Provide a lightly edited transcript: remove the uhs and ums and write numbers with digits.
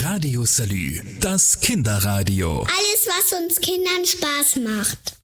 Radio Salü, das Kinderradio. Alles, was uns Kindern Spaß macht.